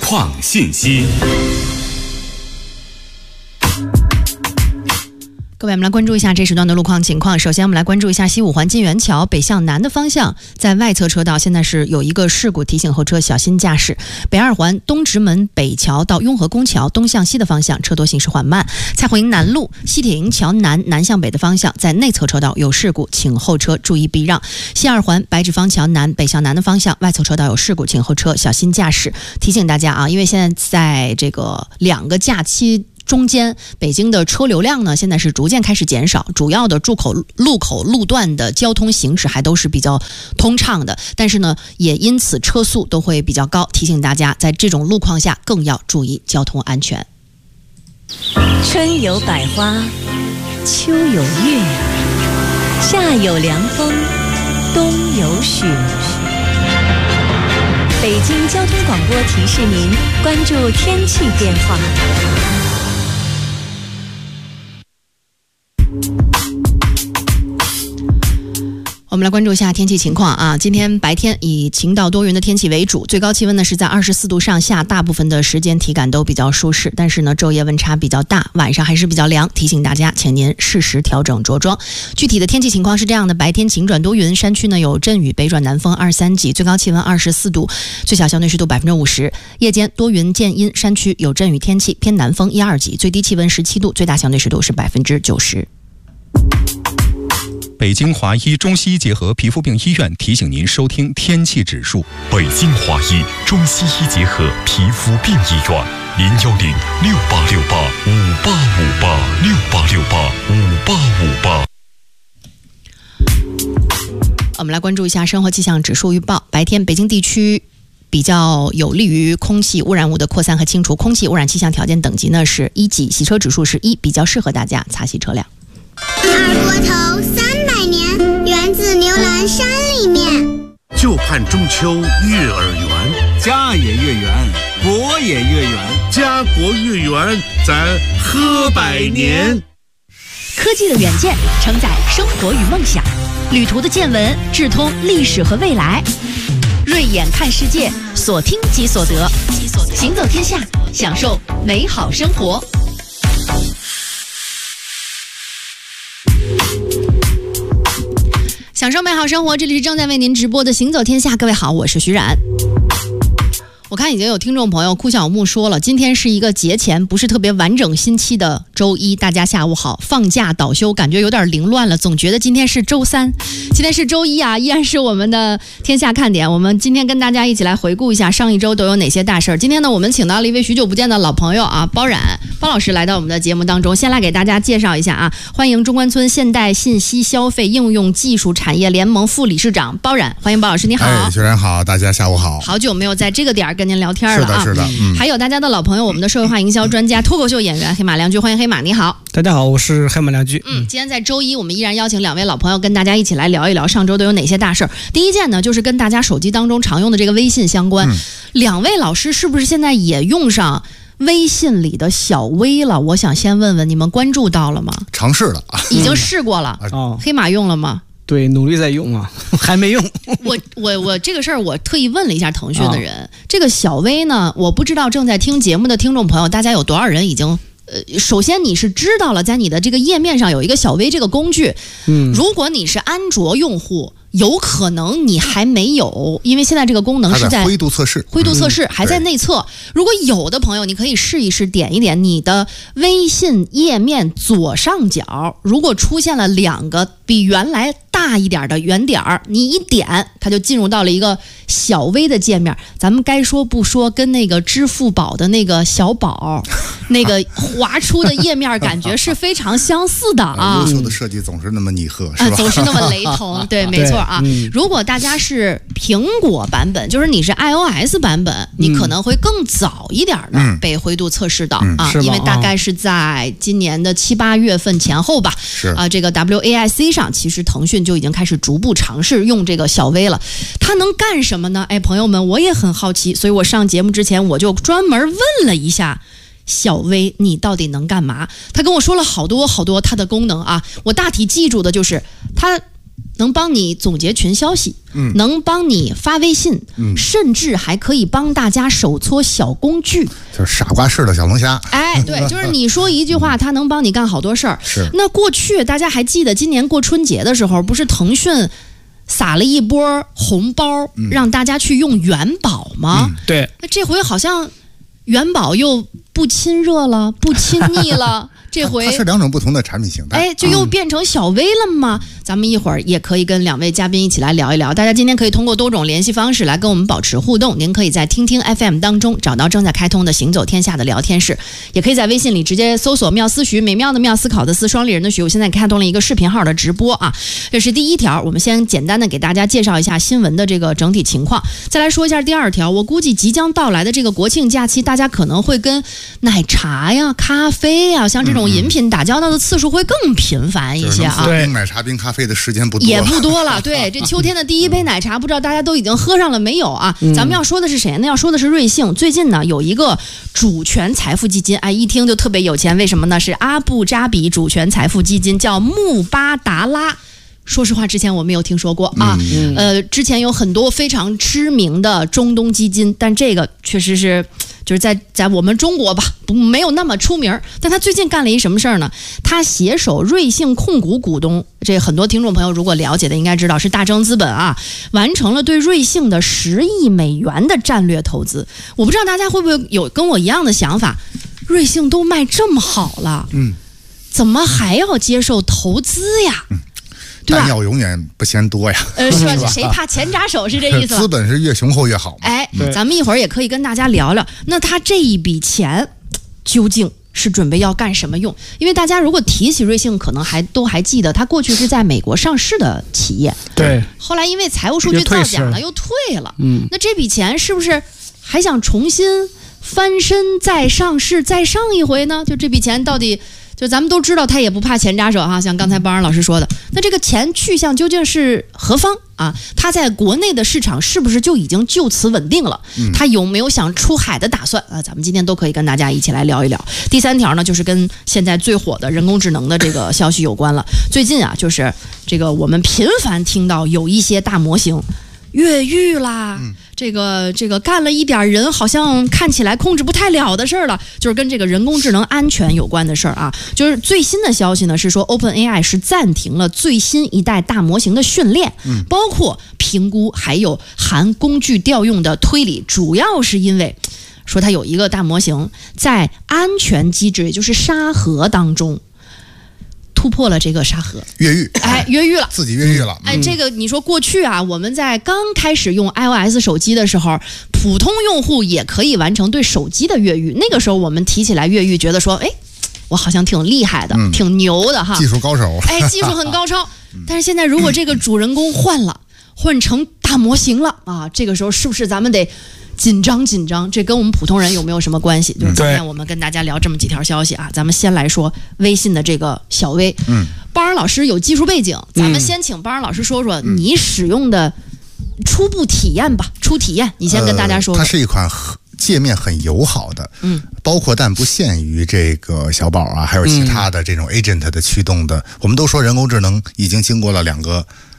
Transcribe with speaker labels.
Speaker 1: 况信息。
Speaker 2: 各位，我们来关注一下这时段的路况情况。首先，我们来关注一下西五环金源桥北向南的方向，在外侧车道现在是有一个事故，提醒后车小心驾驶。北二环东直门北桥到雍和宫桥东向西的方向车多行驶缓慢。蔡慧营南路西铁营桥南向北的方向，在内侧车道有事故，请后车注意避让。西二环白纸坊桥南北向南的方向，外侧车道有事故，请后车小心驾驶。提醒大家啊，因为现在在这个2个假期中间，北京的车流量呢，现在是逐渐开始减少，主要的路口路段的交通行驶还都是比较通畅的，但是呢，也因此车速都会比较高，提醒大家在这种路况下更要注意交通安全。
Speaker 3: 春有百花，秋有月，夏有凉风，冬有雪。北京交通广播提示您关注天气变化。
Speaker 2: 我们来关注一下天气情况啊！今天白天以晴到多云的天气为主，最高气温呢是在24度上下，大部分的时间体感都比较舒适。但是呢，昼夜温差比较大，晚上还是比较凉，提醒大家，请您适时调整着装。具体的天气情况是这样的：白天晴转多云，山区呢有阵雨，北转南风2-3级，最高气温24度，最小相对湿度50%。夜间多云见阴，山区有阵雨天气，偏南风1-2级，最低气温17度，最大相对湿度是90%。
Speaker 4: 北京华医中西医结合皮肤病医院提醒您收听天气指数。
Speaker 1: 北京华医中西医结合皮肤病医院，010-6868-5858，6868-5858。
Speaker 2: 我们来关注一下生活气象指数预报。白天北京地区比较有利于空气污染物的扩散和清除，空气污染气象条件等级呢是1级，洗车指数是1，比较适合大家擦洗车辆。
Speaker 5: 二锅头300年，源自牛栏山里面。
Speaker 6: 就盼中秋月儿圆，
Speaker 7: 家也月圆，国也月圆，
Speaker 6: 家国月圆，咱喝百年。
Speaker 3: 科技的远见承载生活与梦想，旅途的见闻智通历史和未来。锐眼看世界，所听即所得，行走天下，享受美好生活。
Speaker 2: 享受美好生活，这里是正在为您直播的行走天下。各位好，我是徐冉。我看已经有听众朋友哭小木说了，今天是一个节前不是特别完整星期的周一，大家下午好，放假倒休感觉有点凌乱了，总觉得今天是周三，今天是周一啊，依然是我们的天下看点。我们今天跟大家一起来回顾一下上一周都有哪些大事儿。今天呢，我们请到了一位许久不见的老朋友啊，包老师来到我们的节目当中，先来给大家介绍一下啊，欢迎中关村现代信息消费应用技术产业联盟副理事长包冉，欢迎包老师，你好。
Speaker 8: 学员好，大家下午好。
Speaker 2: 好久没有在这个点儿跟您聊天了啊。
Speaker 8: 是的，
Speaker 2: 还有大家的老朋友，我们的社会化营销专家、脱口秀演员黑马良驹，欢迎黑马，你好。
Speaker 9: 大家好，我是黑马良驹。
Speaker 2: 今天在周一，我们依然邀请2位老朋友跟大家一起来聊一聊上周都有哪些大事儿。第一件呢，就是跟大家手机当中常用的这个微信相关。2位老师是不是现在也用上微信里的小微了？我想先问问你们关注到了吗？
Speaker 8: 尝试了，
Speaker 2: 已经试过了。黑马用了吗？
Speaker 9: 对，努力在用啊，还没用。
Speaker 2: 我这个事儿，我特意问了一下腾讯的人，这个小微呢，我不知道正在听节目的听众朋友，大家有多少人已经。首先你是知道了，在你的这个页面上有一个小微这个工具。如果你是安卓用户，有可能你还没有，因为现在这个功能是在
Speaker 8: 灰度测试，
Speaker 2: 还在内测。如果有的朋友，你可以试一试，点一点你的微信页面左上角，如果出现了2个比原来大一点的圆点儿，你一点，它就进入到了一个小微的界面。咱们该说不说，跟那个支付宝的那个小宝那个划出的页面感觉是非常相似的啊。
Speaker 8: 优秀的设计总是那么拟合，是吧？
Speaker 2: 总是那么雷同，对，没错啊。如果大家是苹果版本，就是你是 iOS 版本，你可能会更早一点的被灰度测试到啊，因为大概是在今年的7、8月份前后吧。
Speaker 8: 是啊，
Speaker 2: 这个 WAIC 上，其实腾讯就已经开始逐步尝试用这个小微了。它能干什么呢？哎，朋友们，我也很好奇，所以我上节目之前我就专门问了一下。小微你到底能干嘛？他跟我说了好多它的功能啊，我大体记住的就是它能帮你总结群消息，能帮你发微信，甚至还可以帮大家手搓小工具，
Speaker 8: 就是傻瓜式的小龙虾。
Speaker 2: 哎，对，就是你说一句话，它能帮你干好多事儿。
Speaker 8: 是。
Speaker 2: 那过去大家还记得今年过春节的时候，不是腾讯撒了一波红包，让大家去用元宝吗？
Speaker 9: 对。
Speaker 2: 那这回好像元宝又不亲热了，不亲昵了。这回
Speaker 8: 它是2种不同的产品形态，
Speaker 2: 哎，就又变成小微了吗？咱们一会儿也可以跟2位嘉宾一起来聊一聊。大家今天可以通过多种联系方式来跟我们保持互动。您可以在听听 FM 当中找到正在开通的行走天下的聊天室，也可以在微信里直接搜索妙思徐，美妙的妙，思考的思，双立人的徐。我现在开通了一个视频号的直播啊，这是第一条。我们先简单的给大家介绍一下新闻的这个整体情况，再来说一下第2条。我估计即将到来的这个国庆假期，大家可能会跟奶茶呀、咖啡呀，像这种饮品打交道的次数会更频繁一些啊。
Speaker 8: 对，冰奶茶、冰咖啡的时间不多，
Speaker 2: 也不多了。对，这秋天的第一杯奶茶，不知道大家都已经喝上了没有啊？咱们要说的是谁呢？要说的是瑞幸。最近呢，有一个主权财富基金，哎，一听就特别有钱。为什么呢？是阿布扎比主权财富基金，叫穆巴达拉。说实话，之前我没有听说过啊。之前有很多非常知名的中东基金，但这个确实是就是在我们中国吧，没有那么出名。但他最近干了一什么事儿呢？他携手瑞幸控股股东，这很多听众朋友如果了解的应该知道是大正资本啊，完成了对瑞幸的10亿美元的战略投资。我不知道大家会不会有跟我一样的想法，瑞幸都卖这么好了，怎么还要接受投资呀？
Speaker 8: 弹药永远不嫌多呀，
Speaker 2: 是吧？谁怕钱扎手是这意思？
Speaker 8: 资本是越雄厚越好嘛。
Speaker 2: 哎，咱们一会儿也可以跟大家聊聊，那他这一笔钱究竟是准备要干什么用？因为大家如果提起瑞幸，可能都还记得，他过去是在美国上市的企业，
Speaker 9: 对，
Speaker 2: 后来因为财务数据造假了，又退了。那这笔钱是不是还想重新翻身再上市再上一回呢？就这笔钱到底？就咱们都知道他也不怕钱扎手哈，像刚才邦仁老师说的，那这个钱去向究竟是何方啊？他在国内的市场是不是就已经就此稳定了？他有没有想出海的打算啊？咱们今天都可以跟大家一起来聊一聊。第3条呢，就是跟现在最火的人工智能的这个消息有关了。最近啊，就是这个我们频繁听到有一些大模型越狱啦，这个干了一点人好像看起来控制不太了的事儿了，就是跟这个人工智能安全有关的事儿啊。就是最新的消息呢是说 OpenAI 是暂停了最新一代大模型的训练，包括评估还有含工具调用的推理，主要是因为说它有一个大模型在安全机制，也就是沙盒当中突破了这个沙盒，
Speaker 8: 越狱，
Speaker 2: 越狱了，
Speaker 8: 自己越狱了。
Speaker 2: 这个你说过去啊，我们在刚开始用 iOS 手机的时候，普通用户也可以完成对手机的越狱。那个时候我们提起来越狱，觉得说，哎，我好像挺厉害的，挺牛的哈，
Speaker 8: 技术高手，
Speaker 2: 技术很高超。但是现在如果这个主人公换成大模型了啊，这个时候是不是咱们得紧张？这跟我们普通人有没有什么关系？就是今天我们跟大家聊这么几条消息啊。咱们先来说微信的这个小微，邦仁老师有技术背景，咱们先请邦仁老师说说你使用的初步体验吧。初体验，你先跟大家说。
Speaker 8: 它是一款界面很友好的，包括但不限于这个小宝啊，还有其他的这种 agent 的驱动的。我们都说人工智能已经经过了2个